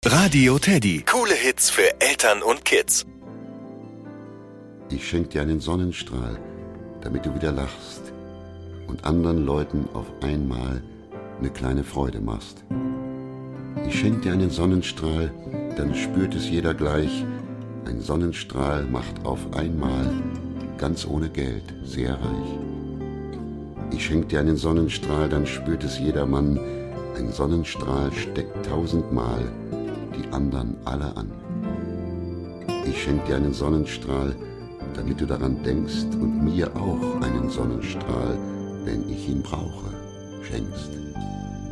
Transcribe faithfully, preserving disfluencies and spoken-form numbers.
Radio Teddy. Coole Hits für Eltern und Kids. Ich schenk dir einen Sonnenstrahl, damit du wieder lachst und anderen Leuten auf einmal eine kleine Freude machst. Ich schenk dir einen Sonnenstrahl, dann spürt es jeder gleich. Ein Sonnenstrahl macht auf einmal, ganz ohne Geld, sehr reich. Ich schenk dir einen Sonnenstrahl, dann spürt es jedermann. Ein Sonnenstrahl steckt tausendmal die anderen alle an. Ich schenk dir einen Sonnenstrahl, damit du daran denkst und mir auch einen Sonnenstrahl, wenn ich ihn brauche, schenkst.